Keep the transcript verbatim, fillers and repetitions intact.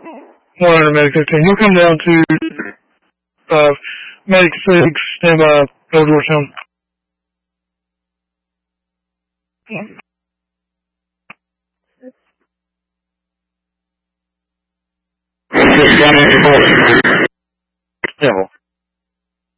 one hundred Medic fifteen. You'll come down to uh, Medic six, stand by Old Georgetown. Yeah.